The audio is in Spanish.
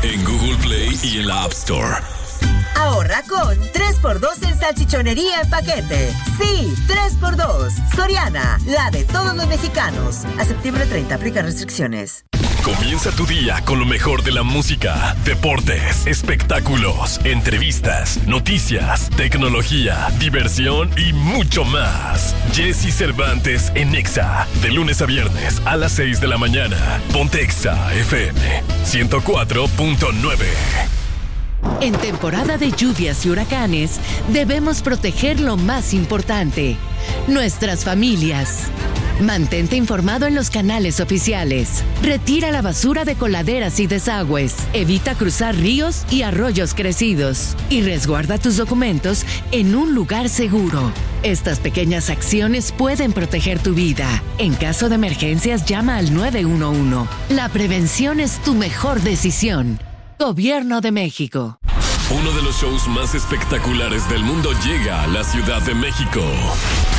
en Google Play y en la App Store. Ahorra con 3x2 en salchichonería en paquete. Sí, 3x2. Soriana, la de todos los mexicanos. A septiembre 30, aplica restricciones. Comienza tu día con lo mejor de la música, deportes, espectáculos, entrevistas, noticias, tecnología, diversión y mucho más. Jesse Cervantes en Exa, de lunes a viernes a las 6 de la mañana. Ponte Exa FM 104.9. En temporada de lluvias y huracanes, debemos proteger lo más importante, nuestras familias. Mantente informado en los canales oficiales. Retira la basura de coladeras y desagües. Evita cruzar ríos y arroyos crecidos. Y resguarda tus documentos en un lugar seguro. Estas pequeñas acciones pueden proteger tu vida. En caso de emergencias, llama al 911. La prevención es tu mejor decisión. Gobierno de México. Uno de los shows más espectaculares del mundo llega a la Ciudad de México.